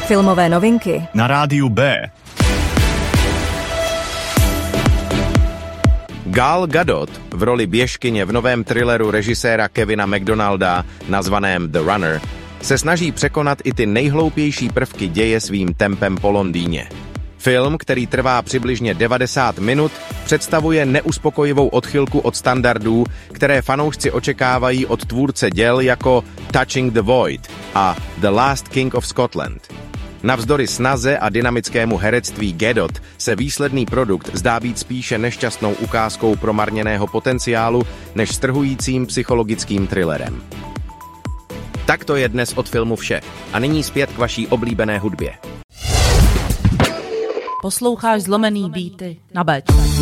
Filmové novinky na rádiu B. Gal Gadot v roli běžkyně v novém thrilleru režiséra Kevina McDonalda nazvaném The Runner se snaží překonat i ty nejhloupější prvky děje svým tempem po Londýně. Film, který trvá přibližně 90 minut, představuje neuspokojivou odchylku od standardů, které fanoušci očekávají od tvůrce děl jako Touching the Void a The Last King of Scotland. Navzdory snaze a dynamickému herectví Gadot se výsledný produkt zdá být spíše nešťastnou ukázkou promarněného potenciálu než strhujícím psychologickým thrillerem. Tak to je dnes od filmu vše. A nyní zpět k vaší oblíbené hudbě. Posloucháš Zlomený beaty na Béčce.